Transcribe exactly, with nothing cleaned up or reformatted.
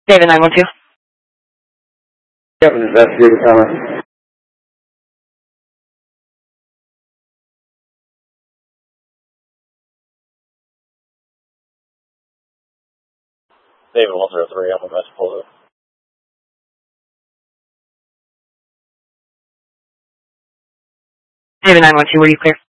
David nine one two. Yep, investigator comment. David one zero three, I'm about to pull it. David nine one two, were you clear?